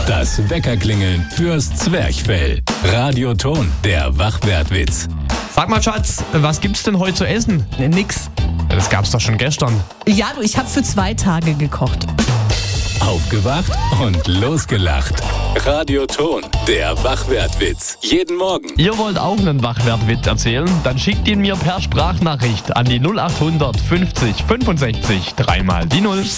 Das Weckerklingeln fürs Zwerchfell. Radioton, der Wachwertwitz. Sag mal, Schatz, was gibt's denn heute zu essen? Nix. Das gab's doch schon gestern. Ja, du, ich habe für 2 Tage gekocht. Aufgewacht und losgelacht. Radioton, der Wachwertwitz. Jeden Morgen. Ihr wollt auch einen Wachwertwitz erzählen? Dann schickt ihn mir per Sprachnachricht an die 0800 50 65 3 mal die 0.